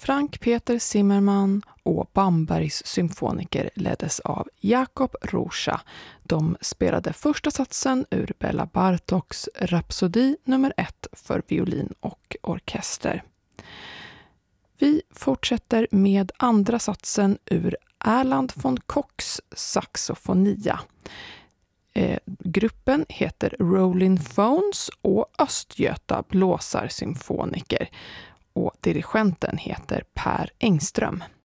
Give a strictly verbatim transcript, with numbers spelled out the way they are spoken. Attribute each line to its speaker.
Speaker 1: Frank Peter Zimmermann och Bambergs symfoniker leddes av Jakob Rózsa. De spelade första satsen ur Bela Bartoks Rhapsodi nummer ett för violin och orkester. Vi fortsätter med andra satsen ur Erland von Kochs Saxofonia. Eh, gruppen heter Rolling Phones och Östgöta blåsarsymfoniker och dirigenten heter Per Engström.